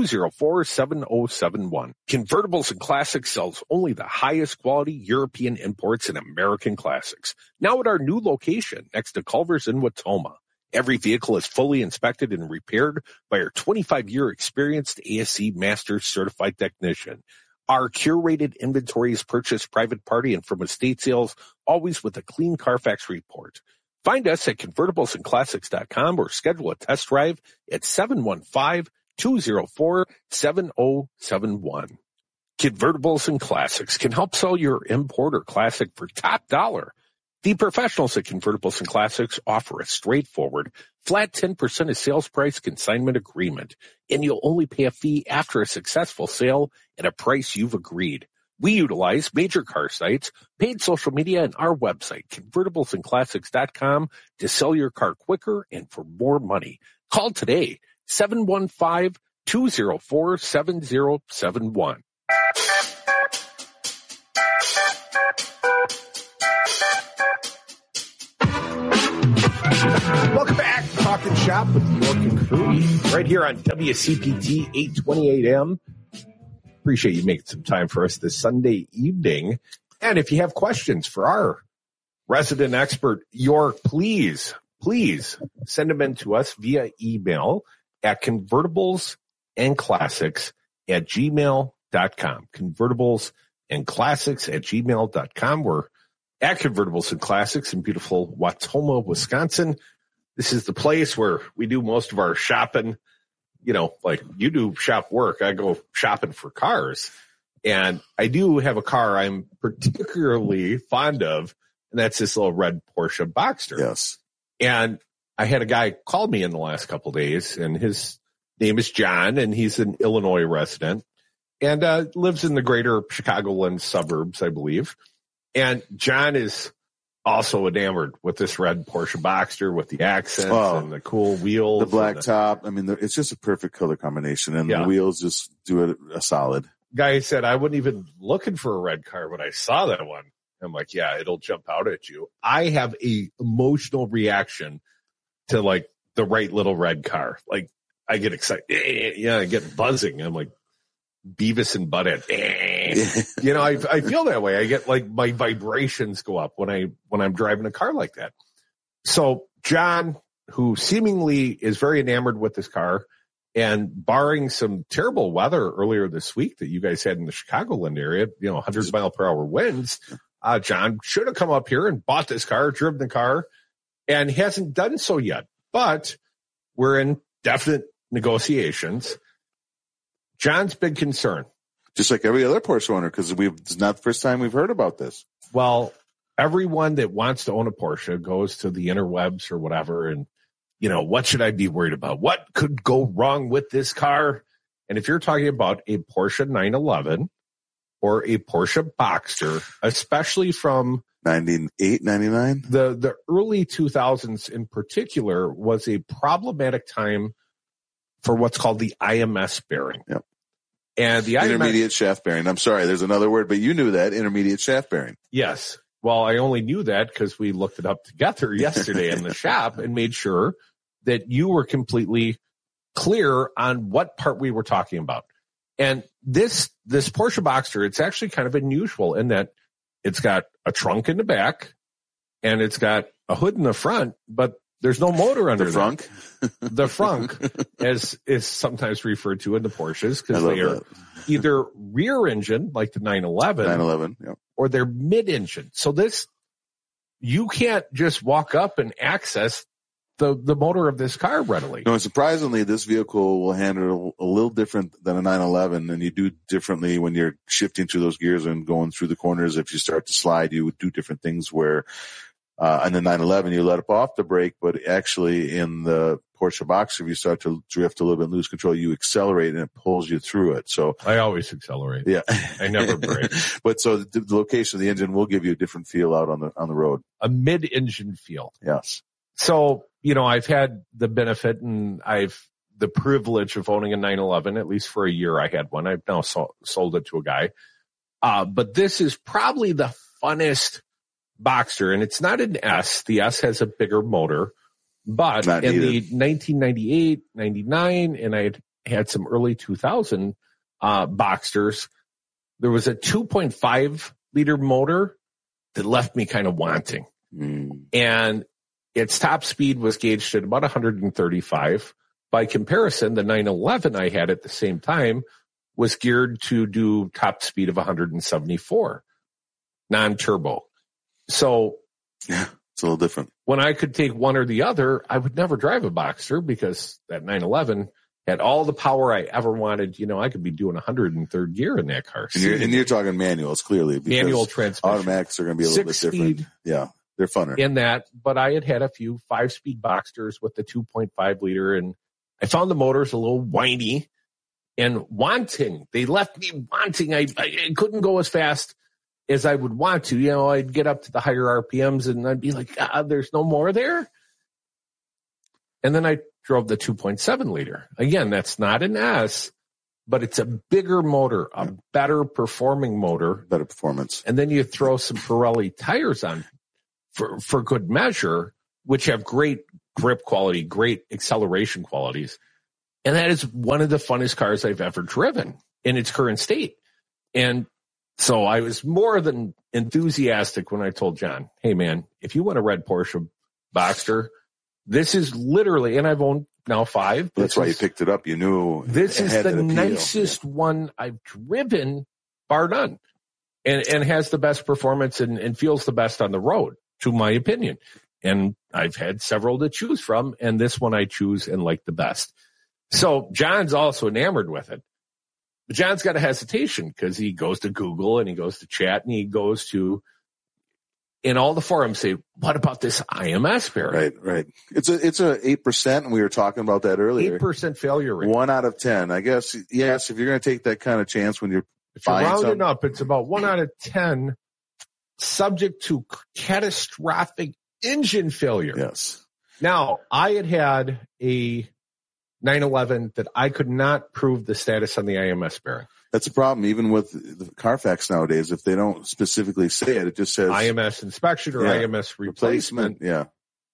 Convertibles and Classics sells only the highest quality European imports and American classics. Now at our new location next to Culver's in Watoma. Every vehicle is fully inspected and repaired by our 25-year experienced ASE Master Certified Technician. Our curated inventory is purchased private party and from estate sales, always with a clean Carfax report. Find us at convertiblesandclassics.com or schedule a test drive at 715-204-7071. Convertibles and Classics can help sell your import or classic for top dollar. The professionals at Convertibles and Classics offer a straightforward, flat 10% of sales price consignment agreement, and you'll only pay a fee after a successful sale at a price you've agreed. We utilize major car sites, paid social media, and our website, convertiblesandclassics.com, to sell your car quicker and for more money. Call today, 715-204-7071. Welcome back to Talking Shop with York and Crudy, right here on WCPT 820 AM. Appreciate you making some time for us this Sunday evening. And if you have questions for our resident expert, York, please send them in to us via email at convertiblesandclassics@gmail.com. Convertiblesandclassics@gmail.com. We're at Convertibles and Classics in beautiful Watoma, Wisconsin. This is the place where we do most of our shopping. You know, like you do shop work, I go shopping for cars. And I do have a car I'm particularly fond of, and that's this little red Porsche Boxster. Yes. And I had a guy call me in the last couple of days, and his name is John, and he's an Illinois resident and lives in the greater Chicagoland suburbs, I believe. And John is also enamored with this red Porsche Boxster with the accents and the cool wheels. The black top. I mean, it's just a perfect color combination, and the wheels just do it a solid. Guy said, I wasn't even looking for a red car when I saw that one. I'm like, yeah, it'll jump out at you. I have a emotional reaction to like the right little red car. Like I get excited. Yeah, I get buzzing. I'm like Beavis and Butthead. You know, I feel that way. I get like my vibrations go up when I'm driving a car like that. So John, who seemingly is very enamored with this car, and barring some terrible weather earlier this week that you guys had in the Chicagoland area, 100 mile per hour winds, John should have come up here and bought this car, driven the car, and hasn't done so yet. But we're in definite negotiations. John's big concern. Just like every other Porsche owner, because it's not the first time we've heard about this. Well, everyone that wants to own a Porsche goes to the interwebs or whatever, and, what should I be worried about? What could go wrong with this car? And if you're talking about a Porsche 911 or a Porsche Boxster, especially from 98, 99, the early 2000s in particular was a problematic time for what's called the IMS bearing. Yep. And the intermediate shaft bearing. I'm sorry, there's another word, but you knew that, intermediate shaft bearing. Yes. Well, I only knew that because we looked it up together yesterday in the shop and made sure that you were completely clear on what part we were talking about. And this Porsche Boxster, it's actually kind of unusual in that it's got a trunk in the back and it's got a hood in the front, but there's no motor under the frunk. The frunk, as is sometimes referred to in the Porsches, because they are either rear engine, like the 911, yep, or they're mid-engine. So you can't just walk up and access the motor of this car readily. No, surprisingly, this vehicle will handle a little different than a 911, and you do differently when you're shifting through those gears and going through the corners. If you start to slide, you would do different things where on the 911, you let up off the brake, but actually in the Porsche Boxster, if you start to drift a little bit and lose control, you accelerate and it pulls you through it. So I always accelerate. Yeah. I never brake. But so the location of the engine will give you a different feel out on the road. A mid-engine feel. Yes. So, I've had the benefit and the privilege of owning a 911, at least for a year I had one. I've now sold it to a guy. But this is probably the funnest Boxster, and it's not an S. The S has a bigger motor, but in the 1998, 99, and I had some early 2000 Boxsters, there was a 2.5 liter motor that left me kind of wanting. And its top speed was gauged at about 135. By comparison, the 911 I had at the same time was geared to do top speed of 174, non-turbo. So yeah, it's a little different. When I could take one or the other, I would never drive a Boxster because that 911 had all the power I ever wanted. I could be doing 103rd gear in that car. And you're talking manuals, clearly. Manual transmission. Automatics are going to be a little bit different. Speed. Yeah. They're funner. In that, but I had a few 5-speed Boxsters with the 2.5 liter, and I found the motors a little whiny and wanting. They left me wanting. I couldn't go as fast as I would want to. You know, I'd get up to the higher RPMs and I'd be like, God, there's no more there. And then I drove the 2.7 liter. Again, that's not an S, but it's a bigger motor, a better performing motor. Better performance. And then you throw some Pirelli tires on for good measure, which have great grip quality, great acceleration qualities. And that is one of the funnest cars I've ever driven in its current state. And so I was more than enthusiastic when I told John, hey man, if you want a red Porsche Boxster, this is literally, and I've owned now 5. That's why you picked it up. You knew this is the nicest one I've driven, bar none, and has the best performance and feels the best on the road, to my opinion. And I've had several to choose from, and this one I choose and like the best. So John's also enamored with it. But John's got a hesitation because he goes to Google and he goes to chat and he goes to, in all the forums, say, what about this IMS bearing? Right. It's a 8%, and we were talking about that earlier. 8% failure rate. 1 out of 10. I guess, yes, if you're going to take that kind of chance when you're rounding up, it's about 1 out of 10 subject to catastrophic engine failure. Yes. Now, I had a 911 that I could not prove the status on the IMS bearing. That's a problem, even with the Carfax nowadays. If they don't specifically say it, it just says IMS inspection or IMS replacement. Yeah.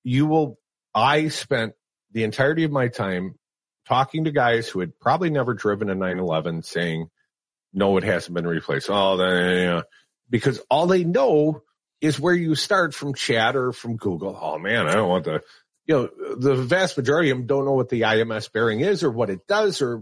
I spent the entirety of my time talking to guys who had probably never driven a 911 saying, no, it hasn't been replaced. Because all they know is where you start from chat or from Google. Oh man, I don't want the vast majority of them don't know what the IMS bearing is or what it does or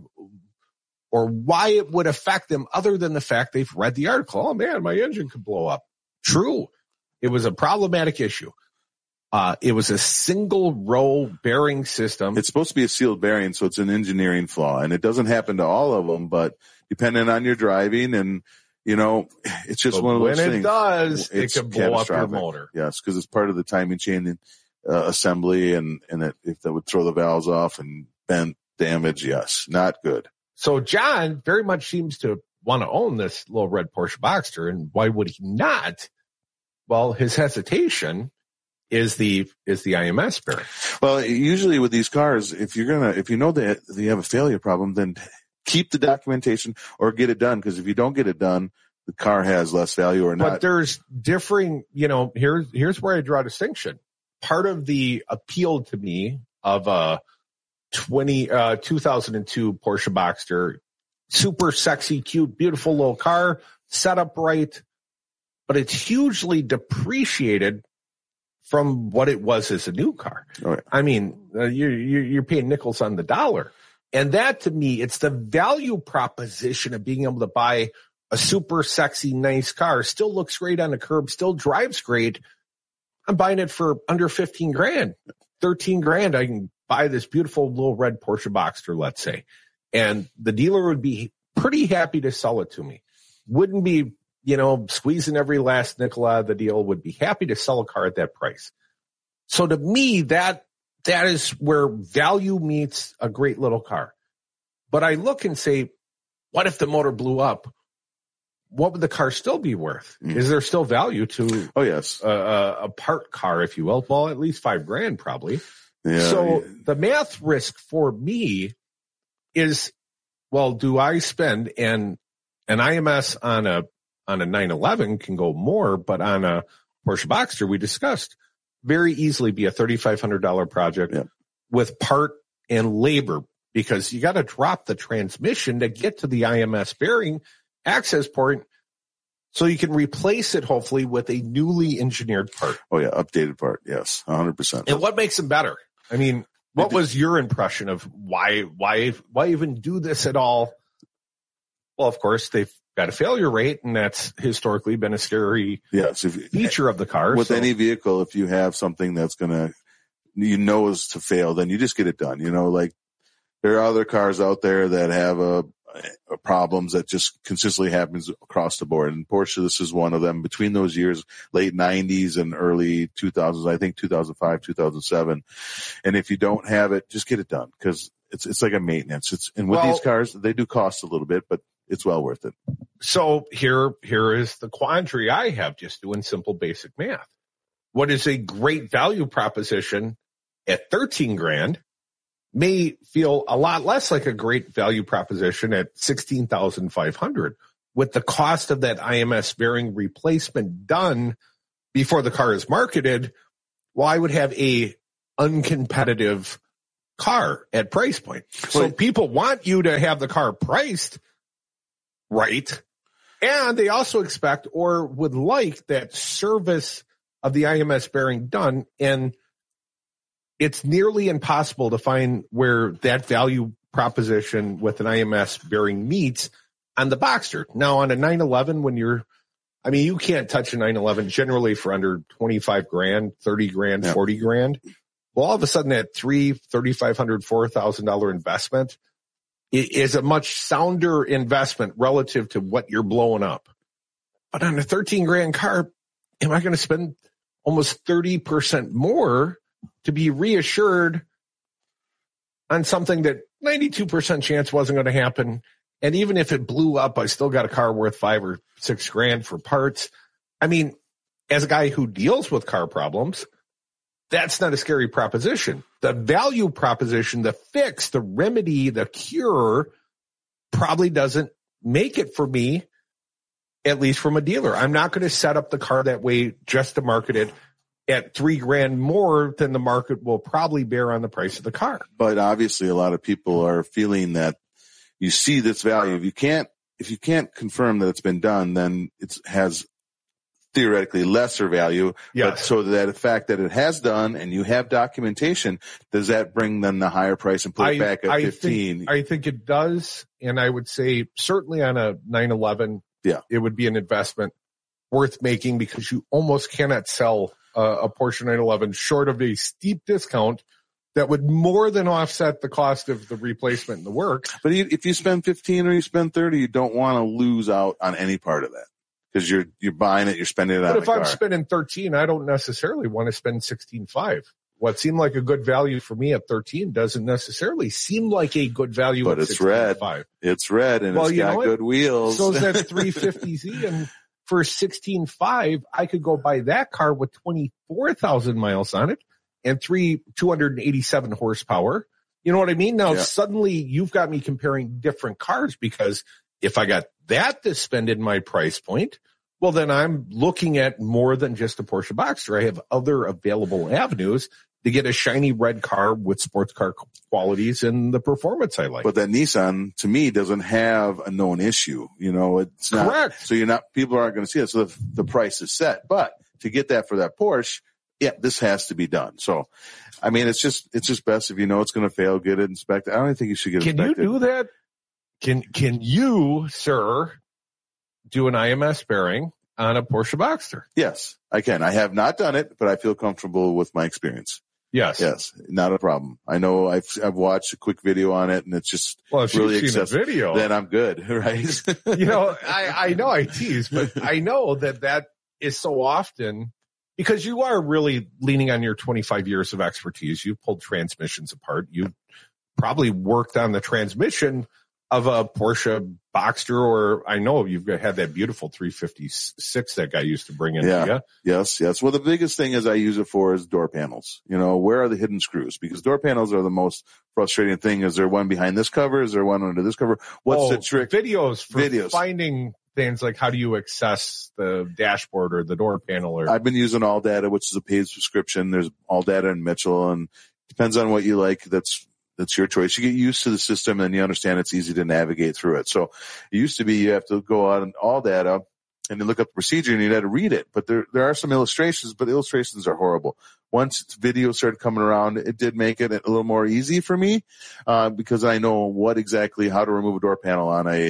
why it would affect them other than the fact they've read the article. Oh man, my engine could blow up. True. It was a problematic issue. It was a single row bearing system. It's supposed to be a sealed bearing, so it's an engineering flaw, and it doesn't happen to all of them, but depending on your driving and, it's just one of those things. When it does, it can blow up your motor. Yes, because it's part of the timing chain assembly, and if that would throw the valves off and bent damage, yes, not good. So John very much seems to want to own this little red Porsche Boxster, and why would he not? Well, his hesitation is the IMS bearing. Well, usually with these cars, if you know that you have a failure problem, then keep the documentation or get it done. Because if you don't get it done, the car has less value or not. But there's differing, here's where I draw a distinction. Part of the appeal to me of a 2002 Porsche Boxster, super sexy, cute, beautiful little car, set up right, but it's hugely depreciated from what it was as a new car. Right. I mean, you're paying nickels on the dollar. And that, to me, it's the value proposition of being able to buy a super sexy, nice car, still looks great on the curb, still drives great. I'm buying it for under 15 grand, 13 grand. I can buy this beautiful little red Porsche Boxster, let's say. And the dealer would be pretty happy to sell it to me. Wouldn't be, squeezing every last nickel out of the deal, would be happy to sell a car at that price. So to me, that is where value meets a great little car. But I look and say, what if the motor blew up? What would the car still be worth? Is there still value to a part car, if you will? Well, at least $5,000 probably. Yeah, so the math risk for me is, well, do I spend an IMS on a 911 can go more, but on a Porsche Boxster we discussed very easily be a $3,500 project with part and labor, because you got to drop the transmission to get to the IMS bearing access point so you can replace it hopefully with a newly engineered part. Oh yeah, updated part. Yes, 100%. And what makes them better? I mean, what was your impression of why even do this at all? Well, of course, they've got a failure rate, and that's historically been a scary feature of the car. With any vehicle, if you have something that's going to, is to fail, then you just get it done. There are other cars out there that have problems that just consistently happens across the board. And Porsche, this is one of them. Between those years, late 90s and early 2000s, I think 2005, 2007. And if you don't have it, just get it done, because it's like a maintenance. These cars, they do cost a little bit, but it's well worth it. So here is the quandary I have, just doing simple basic math. What is a great value proposition at $13,000 may feel a lot less like a great value proposition at $16,500, with the cost of that IMS bearing replacement done before the car is marketed. Well, I would have a uncompetitive car at price point. So people want you to have the car priced right, and they also expect or would like that service of the IMS bearing done, and it's nearly impossible to find where that value proposition with an IMS bearing meets on the Boxster. Now, on a 911, you can't touch a 911 generally for under $25,000, $30,000, yeah. $40,000. Well, all of a sudden that $3,500, $4,000 investment is a much sounder investment relative to what you're blowing up. But on a $13,000 car, am I going to spend almost 30% more to be reassured on something that 92% chance wasn't going to happen? And even if it blew up, I still got a car worth $5,000 or $6,000 for parts. I mean, as a guy who deals with car problems, that's not a scary proposition. The value proposition, the fix, the remedy, the cure probably doesn't make it for me, at least from a dealer. I'm not going to set up the car that way just to market it at $3,000 more than the market will probably bear on the price of the car. But obviously a lot of people are feeling that you see this value. If you can't confirm that it's been done, then it has theoretically lesser value. Yes. But so that the fact that it has done and you have documentation, does that bring then the higher price and put it back at 15? I think it does. And I would say certainly on a 911, it would be an investment worth making, because you almost cannot sell a Porsche 911 short of a steep discount that would more than offset the cost of the replacement and the work. But if you spend 15 or you spend 30, you don't want to lose out on any part of that, because you're buying it, you're spending it on a car. But if I'm spending 13, I don't necessarily want to spend 16.5. What seemed like a good value for me at 13 doesn't necessarily seem like a good value. But it's red. It's red, and it's got good wheels. So is that 350Z, and for 16.5, I could go buy that car with 24,000 miles on it and 287 horsepower. You know what I mean? Now, suddenly you've got me comparing different cars, because if I got that to spend in my price point, well, then I'm looking at more than just a Porsche Boxster. I have other available avenues to get a shiny red car with sports car qualities and the performance I like. But that Nissan, to me, doesn't have a known issue. It's not. Correct. So people aren't going to see it. So the price is set. But to get that for that Porsche, this has to be done. So, I mean, it's just best if you know it's going to fail, get it inspected. I don't think you should get it inspected. Can you do that? Can you, sir, do an IMS bearing on a Porsche Boxster? Yes, I can. I have not done it, but I feel comfortable with my experience. Yes, not a problem. I know I've watched a quick video on it, and it's just really accessible. Video, then I'm good, right? I know I tease, but I know that is so often, because you are really leaning on your 25 years of expertise. You pulled transmissions apart. You probably worked on the transmission of a Porsche Boxster, or I know you've had that beautiful 356 that guy used to bring in. Yeah. Yes. Well, the biggest thing I use it for is door panels. Where are the hidden screws? Because door panels are the most frustrating thing. Is there one behind this cover? Is there one under this cover? What's the trick? Videos for finding things like, how do you access the dashboard or the door panel? I've been using All Data, which is a paid subscription. There's All Data and Mitchell, and depends on what you like. That's your choice. You get used to the system, and you understand it's easy to navigate through it. So it used to be you have to go out and All Data and then look up the procedure, and you had to read it. But there are some illustrations, but the illustrations are horrible. Once video started coming around, it did make it a little more easy for me, because I know how to remove a door panel on a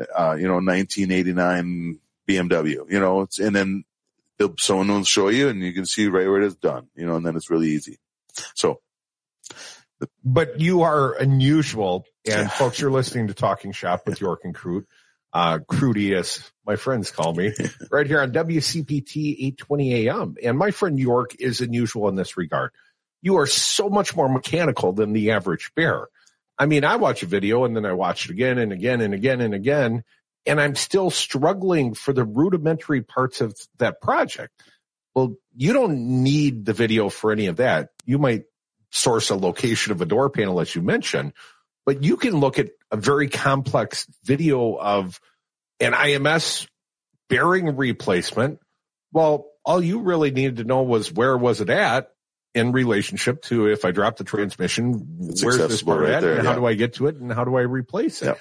1989 BMW. And then someone will show you, and you can see right where it is done. And then it's really easy. So But you are unusual, and folks, you're listening to Talking Shop with York and Crute. Crudy, as my friends call me, right here on WCPT 820 AM. And my friend York is unusual in this regard. You are so much more mechanical than the average bear. I mean, I watch a video and then I watch it again and again and again and again, and I'm still struggling for the rudimentary parts of that project. Well, you don't need the video for any of that. You might source a location of a door panel, as you mentioned, but you can look at a very complex video of an IMS bearing replacement. Well, all you really needed to know was where was it at in relationship to if I drop the transmission, where's this part at, and how do I get to it, and how do I replace it? Yep.